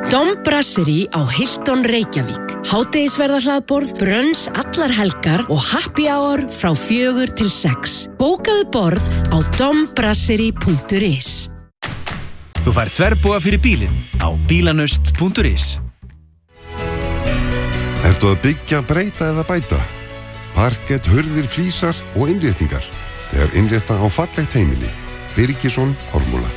Dom Brasserie á Hilton Reykjavík. Hádegisverðarhlaðborð, brönns allar helgar og happy hour frá 4 til 6. Bókaðu borð á dombrasserie.is. Þú fær þverbúa fyrir bílinn á bílanust.is. Ertu að byggja, breyta eða bæta? Parkett, hurðir, flísar og innréttingar. Þegar innrétta á fallegt heimili. Birgisson, Ármúla.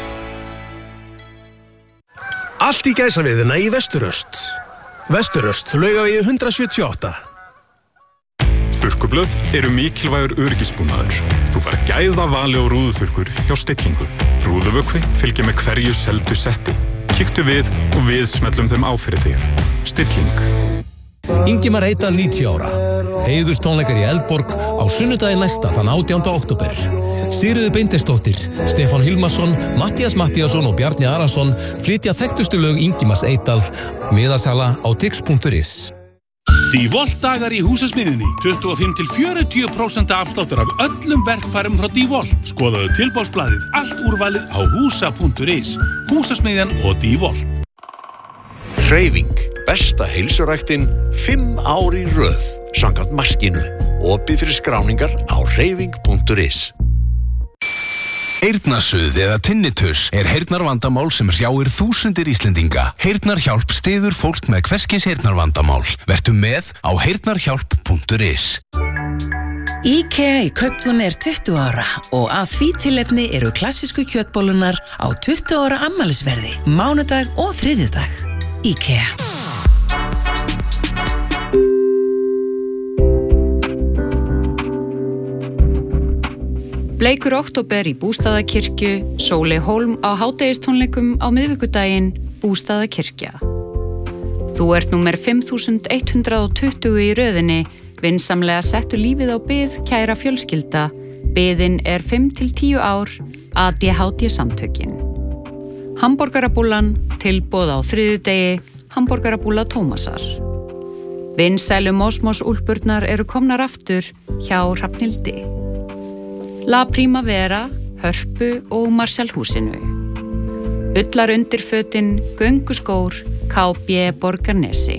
Allt í gæsaviðina í Vesturöst. Vesturöst, Laugavegi 178. Þurrkublöð eru mikilvægur öryggisbúnaður. Þú fær gæða vali og rúðuþurrkur hjá Stillingu. Rúðuvökvi fylgir með hverju seldu setti. Kíktu við og við smellum þeim á fyrir þig. Stilling. Ingimar Eydal 90 ára. Heiðurstónleikar í Eldborg á sunnudaginn næsta þann 18. október. Sigríður Beinteinsdóttir, Stefán Hilmarsson, Matthías Matthíasson og Bjarni Arason flytja þekktustu lög Ingimars Eydal. Miðasala á tix.is. Dívolt dagar í húsasmiðjunni. 25-40% afsláttur af öllum verkfærum frá Dívolt. Skoðaðu tilboðsblaðið, allt úrvalið á húsa.is. Húsasmiðjan og Dívolt. Hreyfing, besta heilsuræktin 5 ár í röð. Samkvæmt maskínu. Opið fyrir skráningar á hreyfing.is. Heyrnarsuð eða tinnitus heyrnarvandamál sem hrjáir þúsundir Íslendinga. Heyrnarhjálp styður fólk með hvers kyns heyrnarvandamál. Vertu með á heyrnarhjálp.is. IKEA í Kauptúni 20 ára og af því tilefni eru klassísku kjötbóllunar á 20 ára afmælisverði, mánudag og þriðjudag. IKEA. Bleikur október í Bústaðakirkju, Sóley Hólm á hádegistónleikum á miðvikudaginn, Bústaðakirkja. Þú ert númer 5120 í röðinni, vinsamlega settu lífið á bið, kæra fjölskylda. Biðin 5-10 ár, ADHD samtökin. Hamborgarabúllan, tilboð á þriðjudegi, hamborgarabúlla Tómasar. Vinsælu Mosmos úlpurnar eru komnar aftur hjá Hrafnhildi. La Primavera, Hörpu og Marshallhúsinu. Ullar undirfötin, gönguskór, KB Borgarnesi.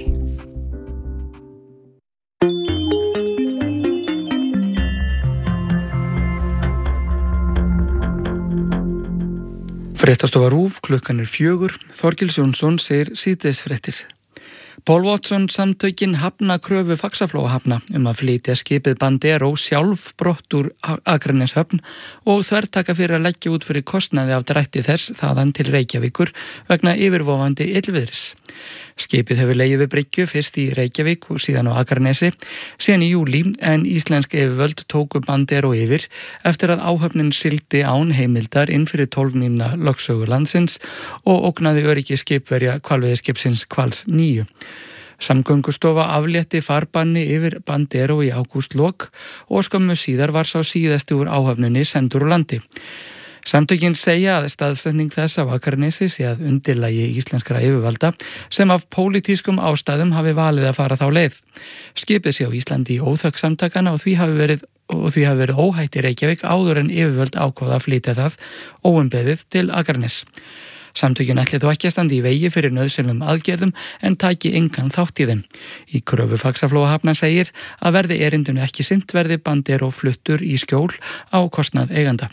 Fréttastofa RÚV, klukkan 4. Þorgils Jónsson segir síðdegisfréttir. Paul Watson samtökin hafna kröfu Faxaflóahafna að flytja skipið Bandero sjálf brott úr Akraneshöfn og þvertaka fyrir að leggja út fyrir kostnaði af drætti þess þaðan til Reykjavíkur vegna yfirvofandi illviðris. Skipið hefur legið við bryggju fyrst í Reykjavík og síðan á Akranesi síðan í júlí en íslensk yfirvöld tóku Bandero yfir eftir að áhöfnin sigldi án heimildar inn fyrir 12 mínúna lögsögu landsins og ógnaði öryggi skipverja hvalveiðiskipsins Hvals 9. Samgöngustofa aflétti farbanni yfir Bandero í ágústlok og skömmu síðar var sá síðasti úr áhöfninni sendur úr landi. Samtökin segja að staðsetning þess af Akranesi sé að undirlagi íslenskra yfirvalda sem af pólitískum ástæðum hafi valið að fara þá leið. Skipið sé á Íslandi í óþökk samtakana og því hafi verið óhætt í Reykjavík áður en yfirvöld ákváðu að flytja það óumbeðið til Akranes. Samtökin ætli þó ekki að standa í vegi fyrir nauðsynlegum aðgerðum en taki engan þátt í þeim. Í kröfu Faxaflóahafna segir að verði erindinu ekki sinnt verði Bandero fluttur í skjól á kostnað eiganda.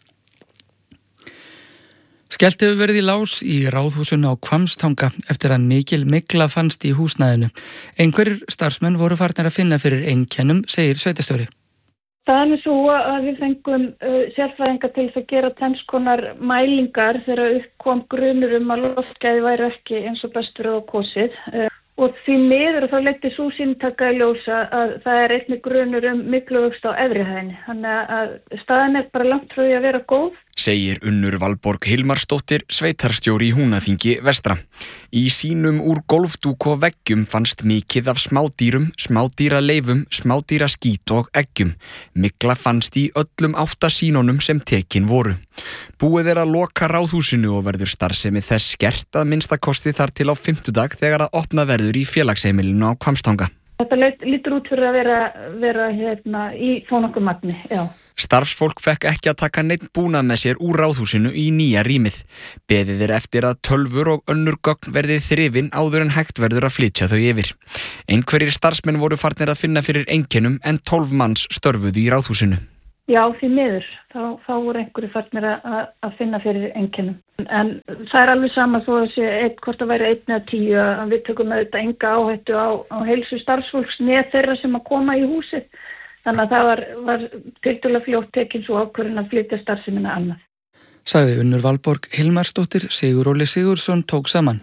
Skellt hefur verið í lás í ráðhúsinu á Hvammstanga eftir að mikil mygla fannst í húsnæðinu. Einhverjir starfsmenn voru farnir að finna fyrir einkennum, segir sveitarstjóri. Það er svo að við fengum sérfræðinga til að gera tvenns konar mælingar þegar upp kom grunur að loftgæði væri ekki eins og bestur á kosið. Og því miður þá leiddi sú sýntaka í ljós að það er einnig grunur mygluvöxt á efri hæðinni. Þannig að staðan er bara langt frá því að vera góð. Segir Unnur Valborg Hilmarsdóttir, sveitarstjóri í Húnaþingi vestra. Í sínum úr golfdúk og veggjum fannst mikið af smádýrum, smádýraleifum, smádýraskít og eggjum. Mygla fannst í öllum 8 sýnunum sem tekin voru. Búið er að loka ráðhúsinu og verður starfsemi þess skert að minnstakosti þar til á 5. þegar að opna verður í félagsheimilinu á Hvammstanga. Þetta lítur út fyrir að vera í þó nokkuð magni, já. Starfsfólk fekk ekki að taka neinn búnað með sér úr ráðhúsinu í nýja rýmið. Beðið eftir að tölvur og önnur gögn verði þrifin áður en hægt verður að flytja þau yfir. Einhverjir starfsmenn voru farnir að finna fyrir einkennum en 12 manns störfuðu í ráðhúsinu. Já, því miður. Þá voru einhverju farnir að finna fyrir einkennum. En það alveg sama þó að sé hvort það væri 1 eða 10 að við tökum auðvitað enga áhættu á heilsu starfsfólks með þeirra sem að koma í húsið. Þannig að það var tiltölulega fljótt tekin svo ákvörðun að flytja starfsemina annað. Sagði Unnur Valborg Hilmarsdóttir, Sigur Óli Sigurðsson tók saman.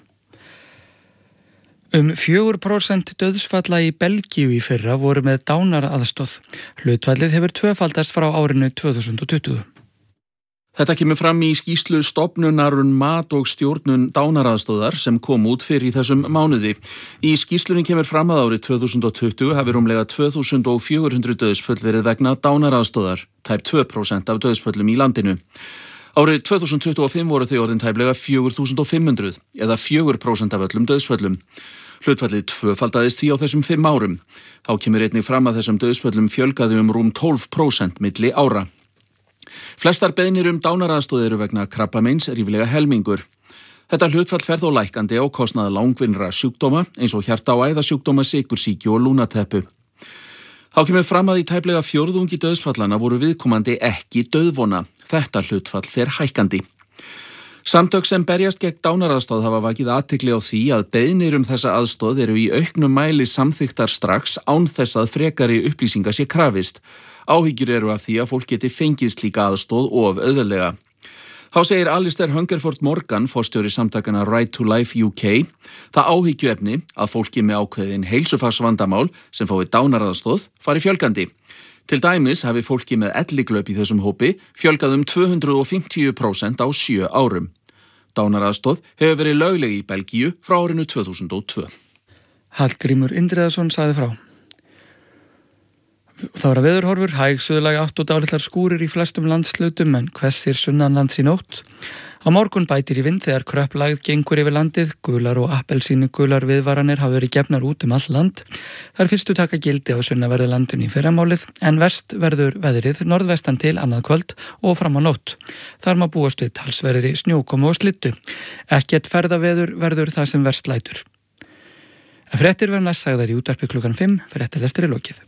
4% dauðsfalla í Belgíu í fyrra voru með dánaraðstoð. Hlutfallið hefur tvöfaldast frá árinu 2020. Þetta kemur fram í skýrslu stofnunar mat og stjórnun dánaraðstóðar sem kom út fyrir í þessum mánuði. Í skýrslunni kemur fram að árið 2020 hafi rúmlega 2400 dauðsföll verið vegna dánaraðstóðar, tæp 2% af dauðsföllum í landinu. Árið 2025 voru þau orðin tæplega 4500 eða 4% af öllum dauðsföllum. Hlutfallið tvöfaldaðist því á þessum 5 árum. Þá kemur einnig fram að þessum dauðsföllum fjölgaði rúm 12% milli ára. Flestar beiðnir dánaraðstoð eru vegna krabbameins ríflega helmingur. Þetta hlutfall fer þó lækkandi á kostnað langvinnra sjúkdóma eins og hjarta- og æðasjúkdóma, sykursýki og lúnateppu. Þá kemur fram að í tæplega 4% dauðsfallana voru viðkomandi ekki dauðvona. Þetta hlutfall fer hækkandi. Samtök sem berjast gegn dánaraðstoð hafa vakið athygli á því að beiðnir þessa aðstoð eru í auknum mæli samþykktar strax án þess að frekari upplýsinga sé krafist. Áhyggjur eru af því að fólk geti fengið slíka aðstoð of auðveldlega. Þá segir Alistair Hungerford Morgan, forstjóri samtakana Right to Life UK, það áhyggjuefni að fólki með ákveðin heilsufarsvandamál sem fái dánaraðstoð fari fjölgandi. Til dæmis hafi fólki með elliglöp í þessum hópi fjölgað 250% á 7 árum. Dánaraðstoð hefur verið lögleg í Belgíu frá árinu 2002. Hallgrímur Indriðason sagði frá. Það var að veðurhorfur, hæg suðlæg átt og dálitlar skúrir í flestum landshlutum en hvessir sunnanlands í nótt. Á morgun bætir í vind þegar kröpplægð gengur yfir landið, gular og appelsínugular viðvaranir hafa verið gefnar út all land. Þar fyrstu taka gildi á sunnaverðu landinu í fyrramálið en vest verður veðrið norðvestan til annað kvöld og fram á nótt. Þar má búast við talsverðri snjókomu og slittu. Ekkert ferðaveður verður það sem verst lætur. Fréttir verða næst sagðar í útvarpi klukkan 5, fréttalestur er lokið.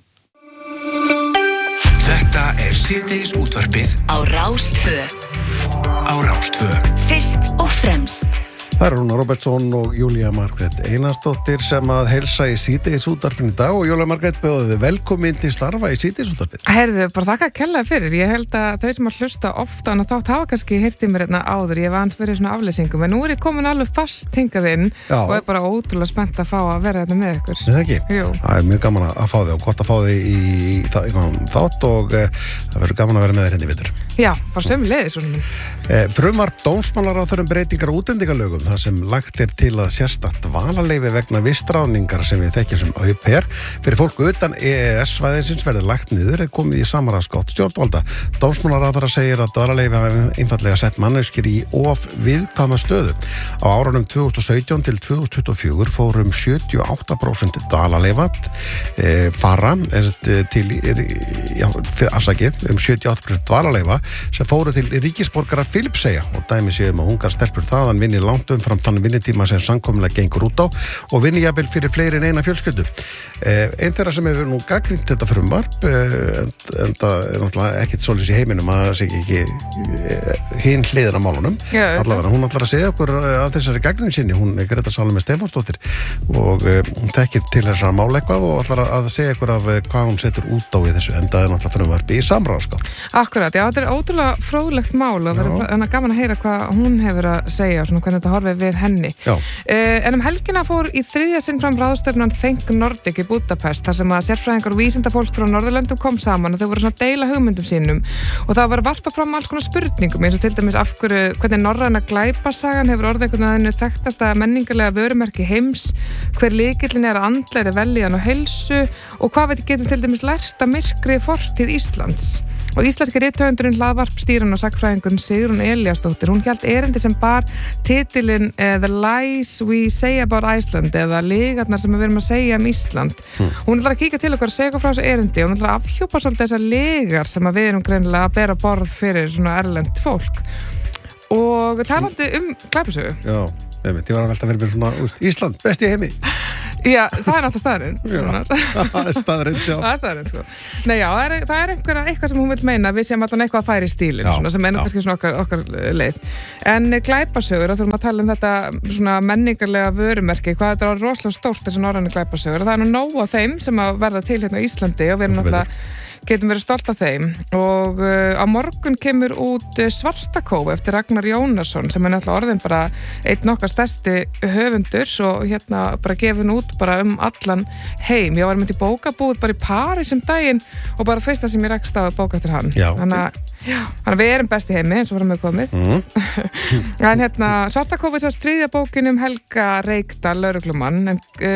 Þetta síðdegis útvarpið á Rás 2. Á Rás 2. Fyrst og fremst. Það Rúna Robertsson og Júlía Margrét Einarsdóttir sem að heilsa í síðdegis útvarpinu í dag og Júlía Margrét bjóðu þið velkomin til starfa í síðdegis útvarpinu. Herðu, bara þakka kærlega fyrir. Ég held að þau sem að hlusta ofta en þátt hafa kannski heyrt í mér hérna áður. Ég var ans verið svona afleysingum en nú er ég komin alveg fast hingað inn og er bara ótrúlega spennt að fá að vera hérna með ykkur. Það ekki? Jú. Það er mjög gaman að fá þig og gott að fá þig í þátt og það verður gaman að vera með þér hérna í vetur. Já, bara sömuleiðis svona mín. Frumvarp dómsmálaráðherra breytingar á útlendingalögum þar sem lagt er til að sérstakt dvalarleyfi vegna vistráðningar sem við þekkjum sem au pair fyrir fólk utan EES-svæðisins verður lagt niður er komið í samráðsgátt stjórnvalda. Dómsmálaráðherra segir að dvalarleyfi hafi einfaldlega sett manneskjur í of viðkvæma stöðu. Á árunum 2017 til 2024 fórum 78% dvalarleyfa fara til 78% dvalarleyfa sem fóru til ríkisborgara Filippseyja og dæmi séum að ungar stelpur þaðan vinni langt umfram þannig vinnutíma sem samkomulega gengur út á og vinni jafnvel fyrir fleiri en eina fjölskyldu. Einn þeirra sem hefur nú gagnrýnt þetta frumvarp en það er náttúrulega ekkert svolítið í heiminum að það sé ekki hinn hliðina málunum. Allavega, hún ætlar að segja okkur af þessari gagnrýni sinni, hún er Greta Salome Stefánsdóttir og hún þekkir til þessara mála eitthvað og ætlar að segja okkur af hvað hún setur út á í þessu en það er náttúrulega frumvarpi í samráðsgátt. Akkurat, já, þetta er ótrúlega fróðlegt mál og það er gaman að heyra hvað hún hefur að segja og svona hvernig þetta horfið við henni. En helgina fór í 3. sinn fram ráðstefnan Think Nordic í Budapest þar sem að sérfræðingar og vísindafólk frá Norðurlöndum kom saman og þau voru svona að deila hugmyndum sínum og það var varpað fram alls konar spurningum eins og til dæmis af hvernig norræna glæpasagan hefur orðið einhvern veginn þekktasta menningarlega vörumerki heims, hver lykillinn er að andlegri vellíðan og heilsu og hvað getum til dæmis lært af myrkri fortíð Íslands. Og íslenski rithöfundurinn, hlaðvarpstýran og sagnfræðingurinn Sigrún Elíasdóttir, hún hélt erindi sem bar titilinn The Lies We Say About Iceland eða lygarnar sem við erum að segja Ísland. Hún ætlar að kíka til okkar og segja okkur frá þessu erindi og hún ætlar að afhjúpa svolítið þessar lygar sem við erum greinilega að bera borð fyrir svona erlent fólk. Og talandi glæpasögu. Já, ég var að velta fyrir mér svona Ísland, besti heimi. Já, það náttúrulega staðarind. Það staðarind, já. Það staðarind, sko. Nei, já, það eitthvað sem hún vil meina, við séum allan eitthvað að færa í stílinn, svona, sem er kannski svona okkar leið. En glæpasögur, þá þurfum að tala þetta svona menningarlega vörumerki, hvað þetta er rosalega stórt þessi norrænu glæpasögur. Það er nóg af þeim sem að verða til hérna á Íslandi og við erum náttúrulega getum verið stolt af þeim og á morgun kemur út Svartakóf eftir Ragnar Jónasson sem er náttúrulega orðin bara einn okkar stærsti höfundur og hérna bara gefin út bara allan heim. Ég var með í bókabúð bara í París daginn og bara fyrsta sem ég rekst á að bóka eftir hann. Þannig að við erum besti heimi eins og varum við komið. En hérna Svartakóf er sérst 3. bókin Helga Reykdal lögreglumann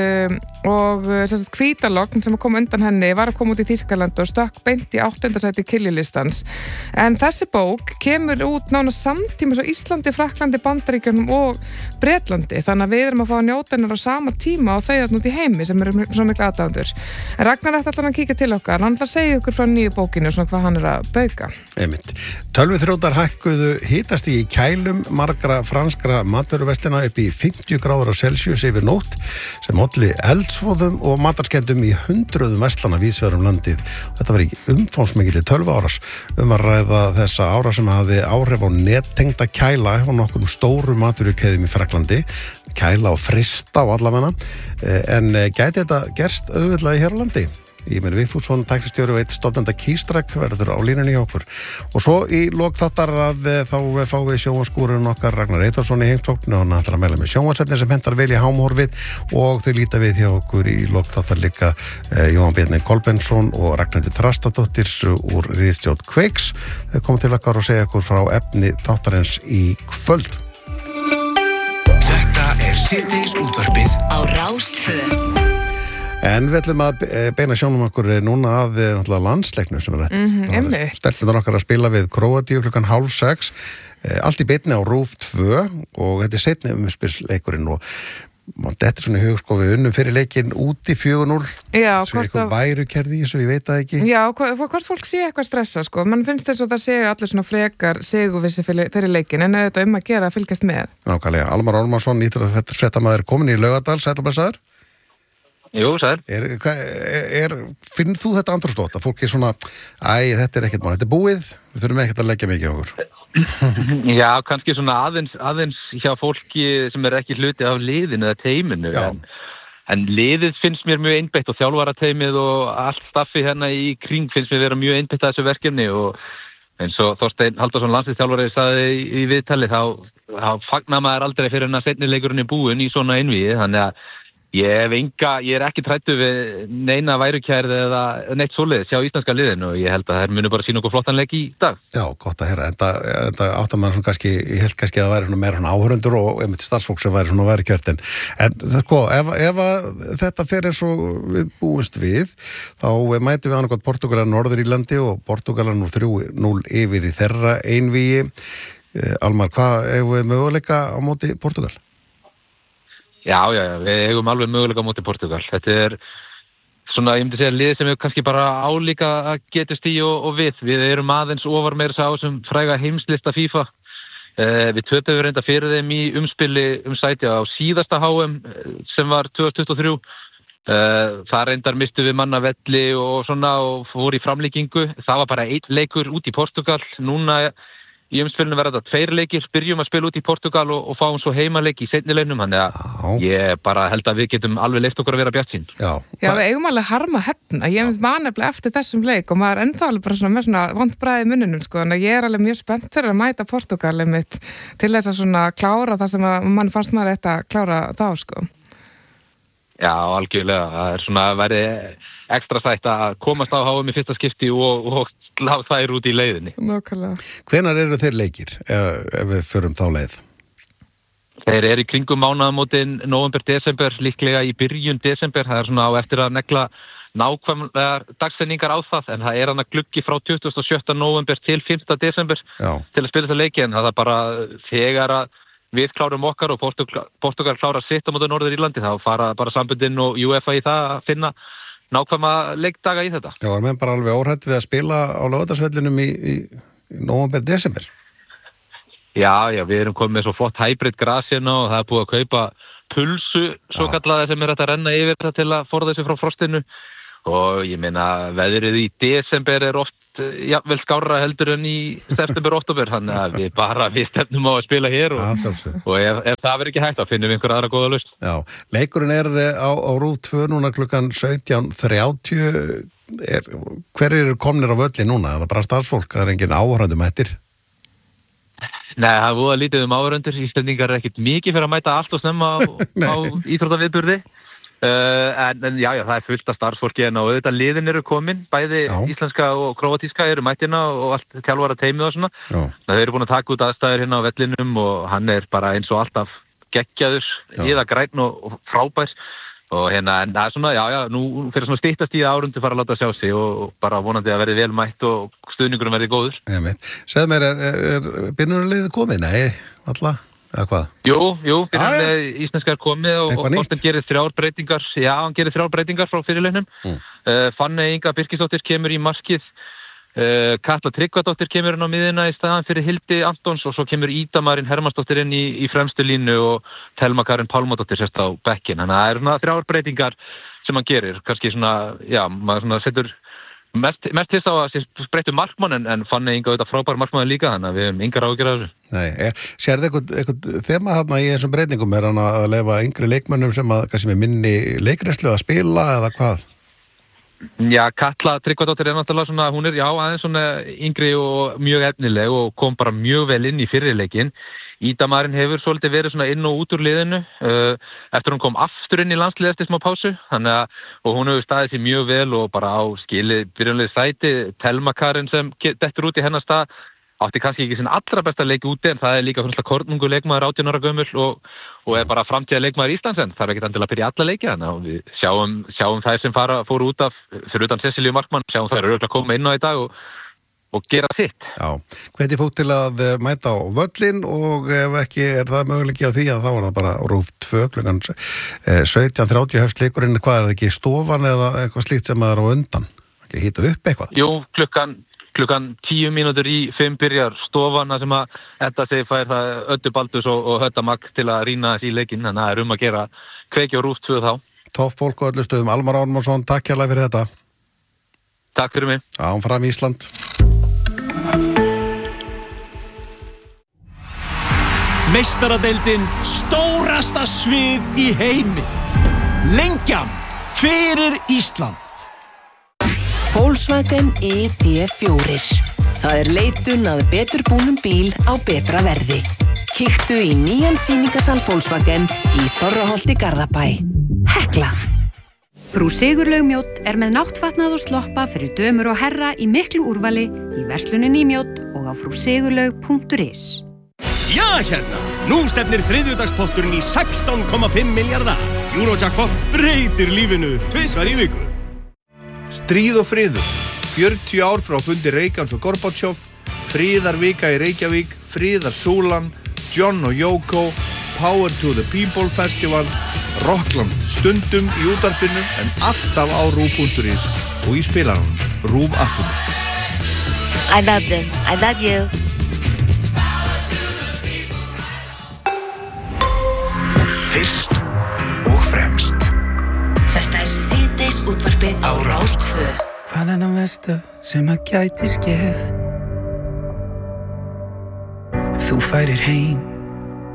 og sérst Hvítalogn sem kom undan henni var að koma út í Þýskaland og stökk beint í 8. sæti Killjulistans. En þessi bók kemur út nánast samtíma svo Íslandi, Frakklandi, Bandaríkjunum og Bretlandi. Þannig að við erum að fá að njóta hennar á sama tíma og þau þarna út í heimi sem eru svo miklu aðdáendur. En Ragnar ætlar allan að kíkja til okkar. Hann ætlar að segja ykkur frá nýju bókinu og svona hvað hann er að bauka. Tölvuþrjótar hækkuðu hitasti í kælum margra franskra matvöruverslana upp í 50 gráður Celsius yfir nótt sem olli eldsvoðum og matarskemmdum í 100 verslana víðsvegar landið. Þetta var ekki umfangsmikilli tölvuárás að ræða þessa árás sem hafði áhrif á nettengda kæla og nokkrum stórum matvörukeðjum í Frakklandi, kæla og frista á allavega, en gæti þetta gerst auðveldlega í hér á landi? Ég meina Vigfússon, tæknistjóri og eitt stofnanda Keystrike verður á línunni hjá okkur. Og svo í lok þáttar að þá fáum við sjónvarpsskúrun okkar Ragnar Eyþórsson í heimsókn og hann ætlar að mæla með sjónvarpsefni sem hentar vel í hámhorfið og þau líta við hjá okkur í lok þáttar líka Jóhann Bjarni Kolbensson og Ragnhildur Þrastardóttir úr ritstjórn Kveiks. Þau komum til okkar og segja okkur frá efni þáttarins í kvöld. Þetta er síðdegis útvarpið á Rás 2. En við ætlum að beina sjónum okkur núna að landsleiknum sem er rétt. Stelpunar okkar að spila við Króatíu 5:30, allt í beinni á RÚV 2 og þetta er seinni umspilsleikurinn og þetta er svona í hug, sko, við unnum fyrir leikinn úti 4-0. Já, svo eitthvað værukerði í þessu, ég veit það ekki. Já, hvort fólk sé eitthvað stressa, sko. Man finnst þess að það séu allir svona frekar sigurvissi fyrir leikinn, en auðvitað að gera að fylgjast með. Nákvæmlega. Almar Ormarsson, íþróttafréttamaður, kominn í Laugardal, sætlublesaður. Jú, sæl. Finn þú þetta andrúmsloft að fólk er svona, þetta er ekkert mál, þetta er búið, við þurfum ekkert að leggja mikið á okkur? Já, kannski svona aðeins hjá fólki sem er ekki hluti af liðinu eða teiminu, en liðið finnst mér mjög einbeitt og þjálfarateimið og allt staffi hérna í kring finnst mér vera mjög einbeitt að þessu verkefni og eins og Þorsteinn Halldórsson landsliðsþjálfari sagði í viðtali þá fagnar maður aldrei fyrir en að seinni leikurinn er búinn í svona einvígi, þannig að ég er ekki trættu við neina værukærð eða neitt svoleiðis hjá íslenska liðinu og ég held að þær munu bara sína okkur flottan leik í dag. Já, gott að heyra, enda áttar maður svona ég held kannski að það væri svona meira áhörundur og einmitt starfsfólk sem væri svona værukært en sko, ef þetta fer eins og við búumst við, þá mætum við annarkot Portúgalar Norður Írlandi og Portúgalar nú 3-0 yfir í þeirra einvígi. Almar, hvað eigum við möguleika á móti Portúgal? Já, við eigum alveg möguleika á móti Portúgal. Þetta er svona, ég myndi segja, lið sem við kannski bara álíka að getast í og við. Við erum aðeins ofar meira sá sem fræga heimslista FIFA. Við töpum reynda fyrir þeim í umspili sæti á síðasta HM sem var 2023. Það reyndar mistu við manna velli og svona og fór í framlíkingu. Það var bara einn leikur út í Portúgal. Núna í umspilinu verða þetta 2 leikir, byrjum að spila út í Portúgal og fáum svo heimaleik í seinni leiknum, þannig að ég bara held að við getum alveg leyft okkur að vera bjartsýn. Já, við eigum alveg harma hefna. Ég man nefnilega eftir þessum leik og maður ennþá alveg bara svona með svona vont bragð í munninum, sko, en ég er alveg mjög spennt fyrir að mæta Portúgal mitt til þess að svona klára það sem að mann fannst maður eitt að klára þá, sko. Já, algjörlega. Það er svona verið ekstra sætt að komast á HM í fyrsta skipti og slá þær út í leiðinni. Nákvæmlega. Hvenær eru þeir leikir ef við förum þá leið? Þeir eru í kringum mánaðamótin november-desember, líklega í byrjun desember. Það er svona á eftir að negla nákvæmlega dagsetningar á það, en það hann að gluggi frá 27. november til 5. desember til að spila þetta leiki, en það bara þegar að við klárum okkar og Portugal klára sitt á móti Norður Írlandi, þá fara bara sambundin og UEFA í það að finna nákvæma leikdaga í þetta. Já, menn bara alveg óhrætt við að spila á Laugardalsvellinum í november, desember. Já, við erum komið með svo flott hybrid gras hérna og það búið að kaupa pulsu, svo kallaði sem hægt að renna yfir það til að forða þessu frá frostinu og ég meina veðrið í desember oft jafnvel skárra heldur en í september, oktober, þannig að við stefnum á að spila hér og ef það verður ekki hægt þá finnum við einhver aðra góða lausn. Já, leikurinn á RÚV 2 núna klukkan 17:30. Hverjir eru komnir á völli núna? Er það bara starfsfólk? Það engin áhörðum eftir? Nei, það voru að lítið áhöröndur, Íslendingar ekkert mikið fyrir að mæta allt og snemma á íþróttaviðburði, en já, það fullt af starfsfólki en auðvitað liðin eru komin, bæði íslenska og króatíska eru mættina og allt þjálfara teimið og svona, það eru búin að taka út aðstæður hérna á vellinum og hann bara eins og alltaf geggjaður, eða grænn og frábær og hérna, en það svona, nú fyrir svona styttast í árundi fara að láta sjá sig og bara vonandi að verði vel mætt og stuðningurum verði góður. Segðu mér, er byrjunarliðið komið? Nei, alla, eða hvað? Jú, byrjunarliðið íslenska komið og Þorsteinn gerir 3 breytingar, hann gerir 3 breytingar frá fyrirleiknum. Fanney Inga Birkisdóttir kemur í markið, Katla Tryggvadóttir kemur inn á miðina í staðan fyrir Hildi Antons og svo kemur Ída Marín Hermannsdóttir inn í fremstu línu og Telma Karin Pálmadóttir sérst á bekkinn. Þannig að það svona 3 breytingar sem hann gerir. Kannski svona, maður svona setur mest hissa á að breytu markmann en Fanney Inga auðvitað frábær markmann líka, þannig að við hefum yngar ágjur af þessu. Nei, sérðu eitthvað þema þarna í þessum breytingum? Er hann að leyfa yngri leikmönnum sem að kannski með minni leikræslu að spila eða hvað? Já, Katla Tryggvadóttir náttúrulega svona, hún aðeins svona yngri og mjög efnileg og kom bara mjög vel inn í fyrirleikin. Ída Marín hefur svolítið verið svona inn og út úr liðinu eftir hún kom aftur inn í landsliðið eftir smá pásu, þannig að og hún hefur staðið sér mjög vel og bara á skilið byrjunlið sæti. Telma Karin sem dettur út í hennar stað átti kannski ekki sinna allra besta leiki úti, en það líka svona kornungu leikmaður 18 ára gömul og bara framtíða leikmaður Íslands, en þarf ekki endilega að byrja alla leiki, þannig að við sjáum þær sem fóru út af fyrir utan Cecilíu Markmann, sjáum þær örugglega koma inn á í dag og gera sitt. Já, hvernig fólk til að mæta á völlin og ef ekki það möguleiki á því að þá það bara RÚV 2 klukkan 17:30 hefst leikurinn, hvað það ekki stofan eða eitthvað slíkt sem það á undan? Ekki hita upp eitthvað? Jú, klukkan 10 mínútur í 5 byrjar stofana sem að þetta segi fær það Öddu Baldurs og Höttamag til að rýna þessi í leikinn, þannig að það að gera kveiki á RÚV 2 þá. Topp fólk á öllu stöðum, Almar Ármannsson, takk hérlega fyrir þetta. Takk fyrir mig. Áfram Ísland. Meistaradeildin stórasta svið í heimi. Lengjan fyrir Ísland. Volkswagen ID4. Það leitun að betur búnum bíl á betra verði. Kíktu í nýjan sýningasal Volkswagen í Þorraholti Garðabæ. Hekla. Frú Sigurlaug Mjódd með náttfatnað og sloppa fyrir dömur og herra í miklu úrvali í versluninni í Mjódd og á frúsigurlaug.is. Já, hérna! Nú stefnir þriðjudagspotturinn í 16,5 milljarða. Eurojackpot breytir lífinu 2 í viku. Stríð og friður. 40 ár frá fundi Reagans og Gorbachev, friðarvika í Reykjavík, friðarsúlan, John og Yoko, Power to the People Festival, Rockland stundum í útvarpinu en alltaf á RÚV.is og í spilaranum RÚV appinu. I love them. I love you. Fyrst og fremst. Þetta síðdeis útvarpið á Rás 2. Hvað það versta sem að gæti skeð? Ef þú færir heim